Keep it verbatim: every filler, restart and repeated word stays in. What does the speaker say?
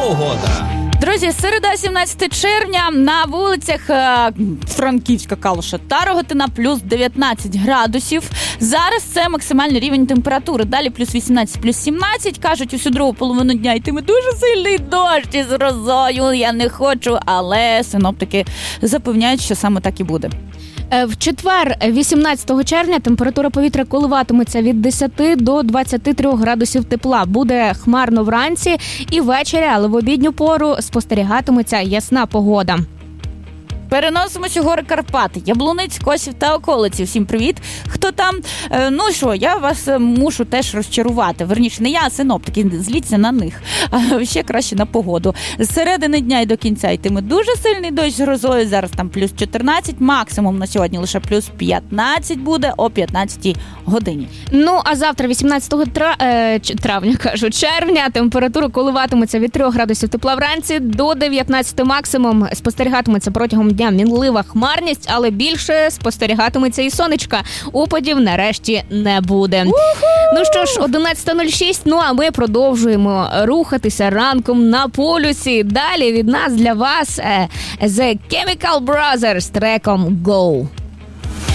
погода. Друзі, середа, сімнадцяте червня, на вулицях е, Франківська, Калуша та Рогатина плюс дев'ятнадцять градусів. Зараз це максимальний рівень температури. Далі плюс вісімнадцять, плюс сімнадцять. Кажуть, усю другу половину дня йтиме дуже сильний дощ із грозою. Я не хочу, але синоптики запевняють, що саме так і буде. В четвер, вісімнадцятого червня, температура повітря коливатиметься від десяти до двадцяти трьох градусів тепла. Буде хмарно вранці і ввечері, але в обідню пору спостерігатиметься ясна погода. Переносимось у гори Карпати, Яблуниць, Косів та околиці. Всім привіт. Хто там? Е, ну що, я вас мушу теж розчарувати. Верніше, не я, а синоптики. Зліться на них. А ще краще на погоду. З середини дня і до кінця йтиме дуже сильний дощ з грозою. Зараз там плюс чотирнадцять. Максимум на сьогодні лише плюс п'ятнадцять буде о п'ятнадцятій годині. Ну, а завтра, вісімнадцятого травня, кажу, червня, температура коливатиметься від трьох градусів тепла вранці до дев'ятнадцяти максимум. Спостерігатиметься протягом дня мінлива хмарність, але більше спостерігатиметься і сонечка. Опадів нарешті не буде. У-ху! Ну що ж, одинадцята нуль шість, ну а ми продовжуємо рухатися ранком на полюсі. Далі від нас для вас The Chemical Brothers з треком «Go».